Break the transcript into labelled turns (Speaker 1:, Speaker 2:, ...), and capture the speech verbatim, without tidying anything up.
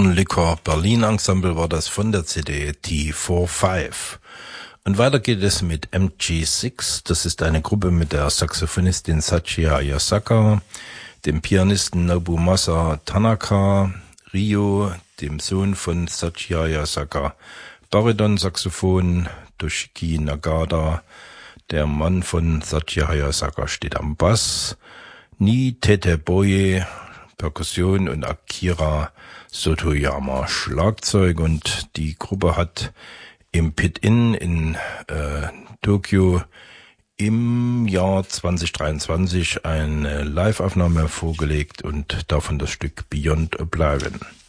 Speaker 1: John Licker Berlin Ensemble war das von der C D T fünf. Und weiter geht es mit M G sechs. Das ist eine Gruppe mit der Saxophonistin Sachi Hayasaka, dem Pianisten Nobumasa Tanaka, Ryo, dem Sohn von Sachi Hayasaka, Bariton-Saxophon, Toshiki Nagata, der Mann von Sachi Hayasaka steht am Bass, Ni Teteboye, Perkussion und Akira Sotoyama Schlagzeug. Und die Gruppe hat im Pit-In in äh, Tokio im Jahr zwanzig dreiundzwanzig eine Live-Aufnahme vorgelegt und davon das Stück Beyond Oblivion.